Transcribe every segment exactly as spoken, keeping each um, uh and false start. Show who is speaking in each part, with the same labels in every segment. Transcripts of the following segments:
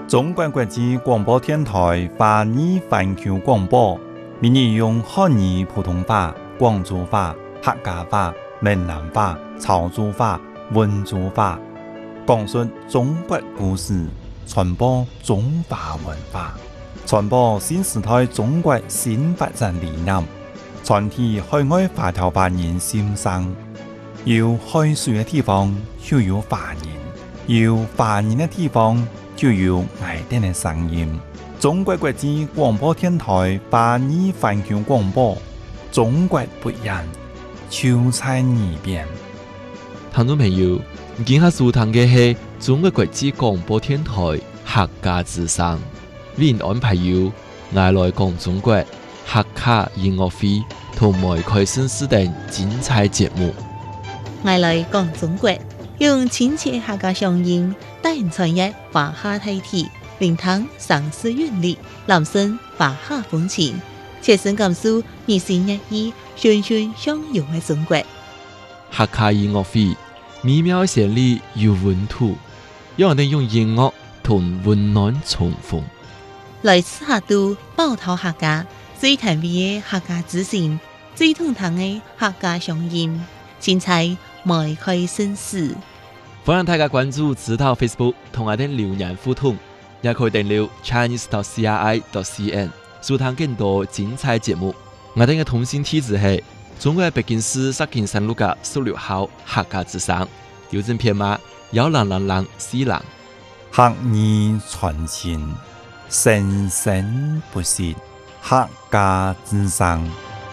Speaker 1: 中國國際廣播電台華語環球廣播，每日用漢語普通話、廣州話、客家話、閩南話、潮州話、溫州話，講述中國故事，傳播中華文化，傳播新時代中國新發展理念，傳遞海外華僑華人心聲。有海水嘅地方就有華人，有華人嘅地方就有愛哋嘅聲音。中國國際廣播電台華語環球廣播，中國不一樣，就在耳邊。
Speaker 2: 聽眾朋友，今下收聽嘅係中國國際廣播電台客家之聲，為您安排有愛來講中國客家音樂會同埋開新視等精彩節目。
Speaker 3: 愛來講中國，用親切客家聲音帶人傳閱華夏大體，聆聽城市韻律，攬聲華夏風情，切身感受日新月異、循循相融嘅中國。
Speaker 2: 客家音樂會美妙旋律有溫度，讓我哋用音樂同溫暖重逢。
Speaker 3: 來自客都寶島客家最甜美嘅客家之聲，最通透嘅客家聲音，精彩邁開新事。
Speaker 2: 歡迎大家關注指導 Facebook 同我哋留言互動，也可以訂閱 Chinese dot C R I dot C N 收聽更多精彩節目。我哋嘅通信地址係中國北京市石景山路嘅十六號客家之聲，郵政編碼幺零零零四零。
Speaker 1: 客語傳情，生生不息，客家之聲。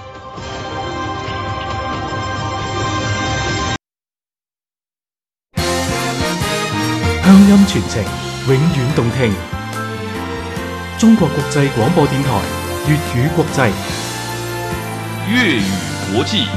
Speaker 4: 鄉音傳情，永遠動聽。中國國際廣播電台粵語國際，
Speaker 5: 粵語國際。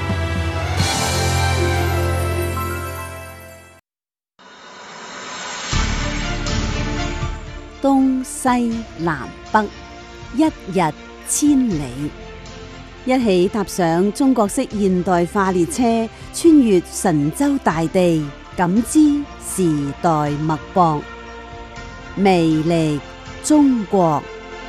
Speaker 6: 東西南北，一日千里。一起踏上中國式現代化列車，穿越神州大地，感知時代脈搏，魅力中國。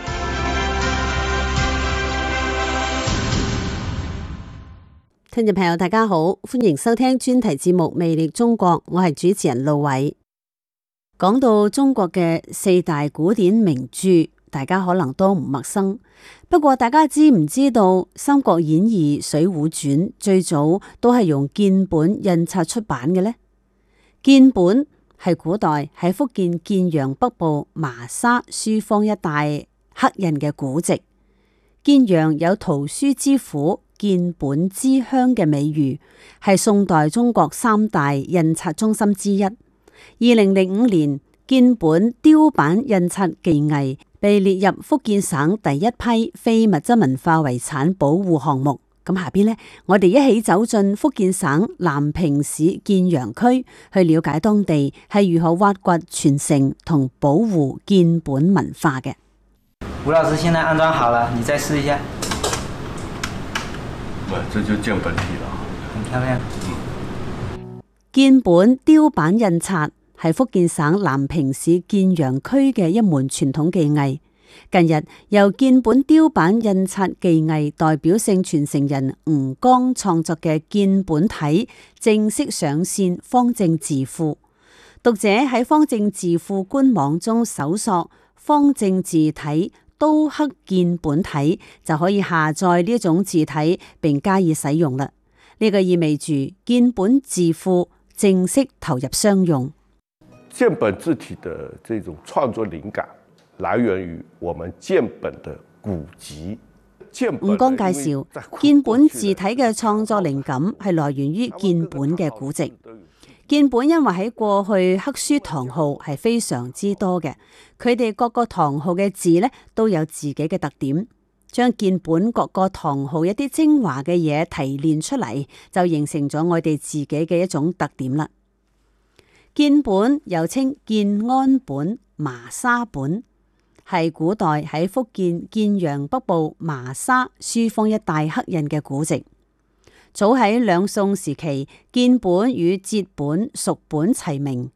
Speaker 6: 聽眾朋友大家好，歡迎收聽專題節目《魅力中國》，我係主持人路偉。講到中國嘅四大古典名著，大家可能都唔陌生。不過大家知唔知道《三國演義》《水滸傳》最早都係用建本印刷出版嘅呢？建本係古代喺福建建陽北部麻沙書坊一帶刻印嘅古籍。建陽有圖書之府、建本之鄉嘅美譽，係宋代中國三大印刷中心之一。二零零五年，建本雕版印刷技藝被列入福建省第一批非物質文化遺產保護項目。咁下邊呢，我哋一起走進福建省南平市建陽區，去了解當地係如何挖掘、傳承同保護建本文化嘅。
Speaker 7: 吳老師，現在安裝好了，你再試一下。
Speaker 5: 喂，這就建本體了，
Speaker 7: 很漂亮。
Speaker 6: 建本雕版印刷係福建省南平市建陽區嘅一門傳統技藝。近日，由建本雕版印刷技藝代表性傳承人吳剛創作嘅建本體正式上線方正字庫。讀者喺方正字庫官網中搜索方正字體刀刻建本體，就可以下載呢種字體並加以使用啦。呢個意味住建本字庫正式投入商用。
Speaker 8: 建本字體的這種創作靈感來源於我們建本的古籍。
Speaker 6: 吳剛介紹，建本字體嘅創作靈感係來源於建本嘅古籍。建本因為喺過去刻書堂號係非常之多嘅，佢哋各個堂號嘅字呢都有自己嘅特點，將建本各個堂號一啲精華嘅嘢提煉出嚟，就形成咗我哋自己嘅一種特點啦。建本又稱建安本、麻沙本，係古代喺福建建陽北部麻沙書坊一帶刻印嘅古籍。早喺兩宋時期，建本與節本、蜀本齊名。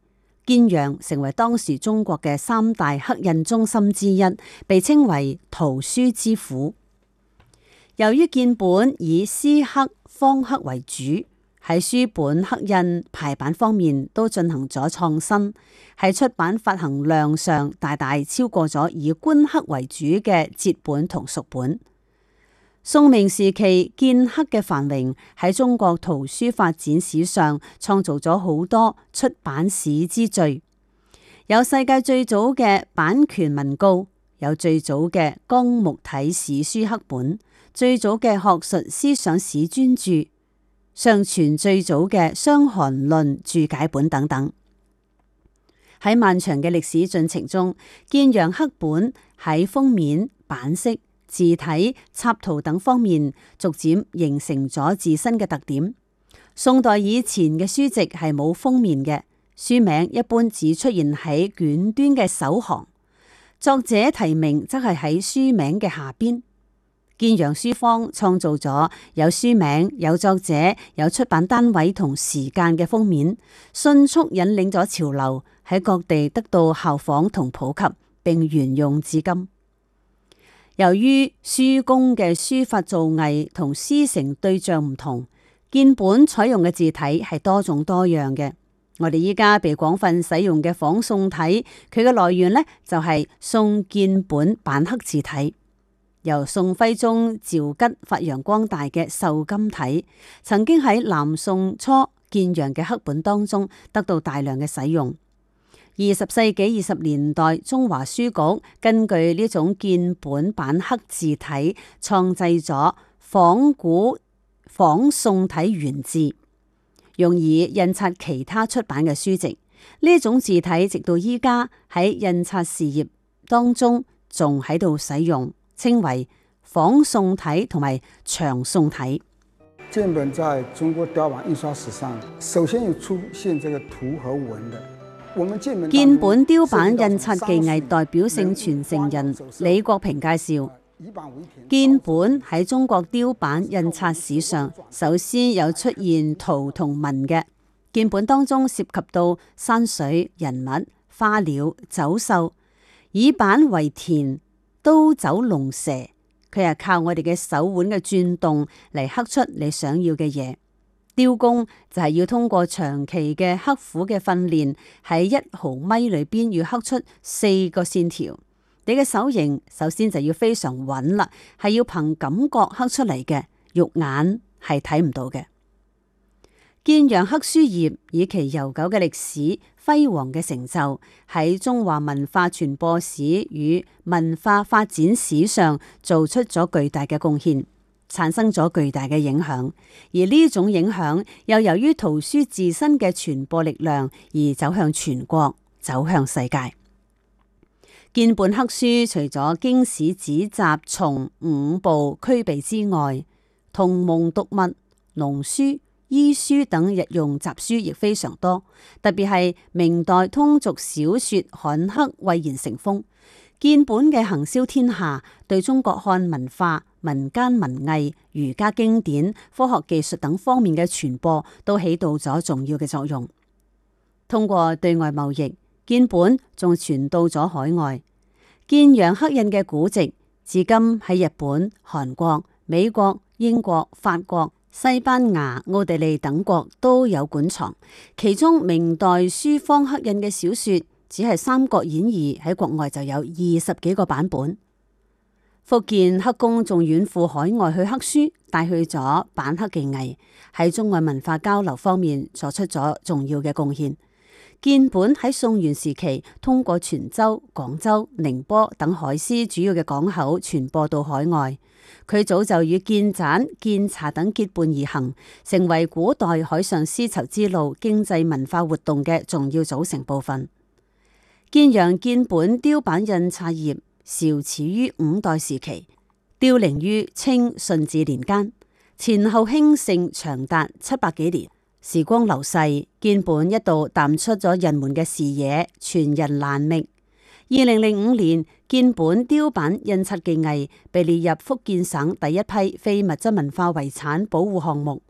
Speaker 6: 建陽成為當時中國嘅三大刻印中心之一，被稱為圖書之府。由於建本以絲刻、方刻為主，喺書本刻印排版方面都進行咗創新，喺出版發行量上大大超過咗以官刻為主嘅節本同熟本。宋明時期建刻嘅繁榮喺中國圖書發展史上創造咗好多出版史之最，有世界最早嘅版權文告，有最早嘅綱目體史書刻本，最早嘅學術思想史專著，上傳最早嘅《傷寒論》注解本等等。喺漫長嘅歷史進程中，建陽刻本喺封面、版式、字體、插圖等方面逐漸形成咗自身嘅特點。宋代以前嘅書籍係冇封面嘅，書名一般只出現喺卷端嘅首行，作者提名則係喺書名嘅下邊。建陽書坊創造咗有書名、有作者、有出版單位同時間嘅封面，迅速引領咗潮流，喺各地得到效仿同普及，並沿用至今。由於書工嘅書法造詣同師承對象唔同，建本採用嘅字體係多種多樣嘅。我哋依家被廣泛使用嘅仿宋體，佢嘅來源呢，就係宋建本版刻字體。由宋徽宗趙佶發揚光大嘅瘦金體，曾經喺南宋初建陽嘅刻本當中得到大量嘅使用。二十世紀二十年代，中華書局根據呢種建本版刻字體，創製咗仿古仿宋體原字，用以印刷其他出版嘅書籍。呢種字體直到依家喺印刷事業當中仲喺度使用，稱為仿宋體同埋長宋體。
Speaker 9: 建本在中國雕版印刷史上，首先有出現這個圖和文的。我們建本
Speaker 6: 建本雕版印刷技藝代表性傳承人李國平介紹，建本喺中國雕版印刷史上，首先有出現圖同文嘅。建本當中涉及到山水、人物、花鳥、走獸，以版為田。刀走龍蛇，佢係靠我哋嘅手腕嘅轉動嚟刻出你想要嘅嘢。雕工就係要通過長期嘅刻苦嘅訓練，喺一毫米裏邊要刻出四個線條。你嘅手型首先就要非常穩啦，係要憑感覺刻出嚟嘅，肉眼係睇唔到嘅。建陽刻書業以其悠久嘅歷史、輝煌嘅成就，喺中華文化傳播史與文化發展史上做出咗巨大嘅貢獻，產生咗巨大嘅影響。而呢種影響又由於圖書自身嘅傳播力量而走向全國，走向世界。建本刻書除咗經史子集從五部俱備之外，同蒙讀物、農書、醫書等日用雜書亦非常多，特別係明代通俗小說刊刻蔚然成風。建本嘅行銷天下，對中國漢文化、民間文藝、儒家經典、科學技術等方面嘅傳播都起到咗重要嘅作用。通過對外貿易，建本仲傳到咗海外。建陽刻印嘅古籍，至今喺日本、韓國、美國、英國、法國、西班牙、奧地利等國都有館藏，其中明代書坊刻印嘅小說，只係《三國演義》喺國外就有二十幾個版本。福建刻工仲遠赴海外去刻書，帶去咗版刻技藝，喺中外文化交流方面作出咗重要嘅貢獻。建本喺宋元時期通過泉州、廣州、寧波等海師主要嘅港口傳播到海外。佢早就與建盞、建茶等結伴而行，成為古代海上絲綢之路經濟文化活動嘅重要組成部分。建陽建本雕版印刷業肇始於五代時期，凋零於清順治年間，前後興盛長達七百幾年。時光流逝，建本一度淡出咗人們嘅視野，傳人難覓。二零零五年，建本雕版印刷技藝被列入福建省第一批非物質文化遺產保護項目，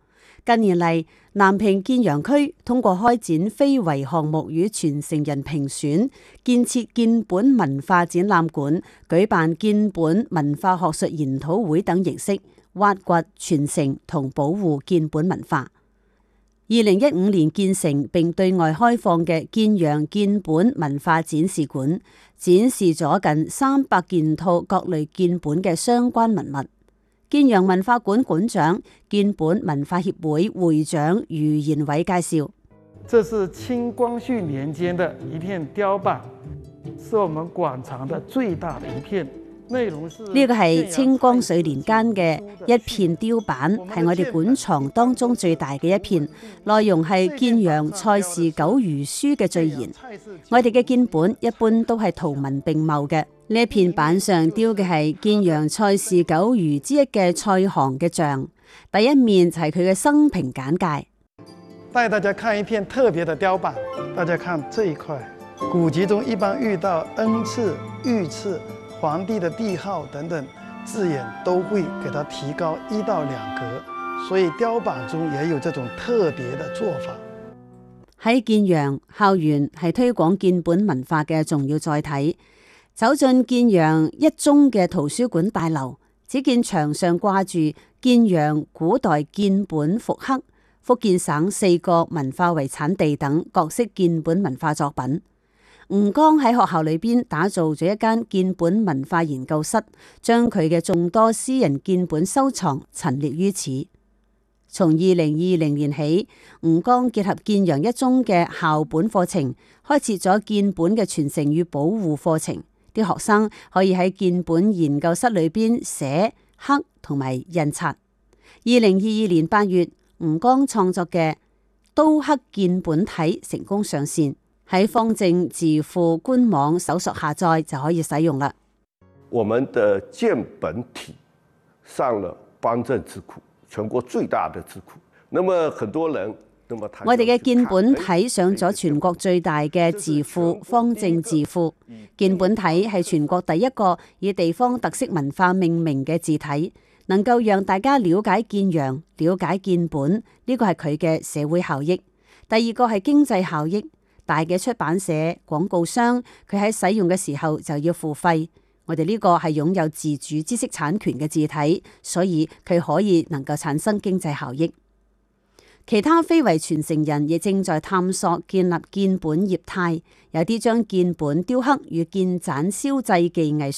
Speaker 6: 近年嚟，南平建陽區通過開展非遺項目與傳承人評選、建設建本文化展覽館、舉辦建本文化學術研討會等形式，挖掘、傳承同保護建本文化。二零一五年建成並對外開放嘅建陽建本文化展示館，展示咗近三百件套各類建本嘅相關文物。建陽文化館館長、建本文化協會會長余賢偉介紹：
Speaker 10: 這是清光緒年間的一片雕版，是我們館藏的最大的一片。內容是呢
Speaker 6: 個係清光緒年間嘅一片雕版，係我哋館藏當中最大嘅一片。內容係建陽蔡氏九如書嘅序言。我哋嘅建本一般都係圖文並茂嘅。呢一片板上雕嘅係建陽蔡氏九如之一嘅蔡行嘅像。第一面就係佢嘅生平簡介。
Speaker 10: 帶大家看一片特別的雕版，大家看這一塊，古籍中一般遇到恩賜、御賜、皇帝的帝號等等字眼，都會給它提高一到兩格，所以雕版中也有這種特別的做法。
Speaker 6: 喺建陽校園係推廣建本文化嘅重要載體。走進建陽一中嘅圖書館大樓，只見牆上掛住建陽古代建本復刻、福建省四個文化遺產地等各式建本文化作品。吳剛喺學校裏邊打造咗一間建本文化研究室，將佢嘅眾多私人建本收藏陳列於此。從二零二零年起，吳剛結合建陽一中嘅校本課程，開設咗建本嘅傳承與保護課程。啲學生可以喺建本研究室裏邊寫、刻同埋印刷。二零二二年八月，吳剛創作嘅刀刻建本體成功上線，喺方正字庫官網搜索下載就可以使用啦。
Speaker 8: 我們的建本體上了方正字庫，全國最大的字庫。那麼很多人。
Speaker 6: 我哋嘅建本體上咗全國最大嘅字庫方正字庫。建本體係全國第一個以地方特色文化命名嘅字體，能夠讓大家了解建陽、了解建本，呢個係佢嘅社會效益。第二個係經濟效益，大嘅出版社、廣告商，佢喺使用嘅時候就要付費。我哋呢個係擁有自主知識產權嘅字體，所以佢可以能夠產生經濟效益。其他非遺傳承人亦正在探索建立建本業態，有啲將建本雕刻與建盞燒製技藝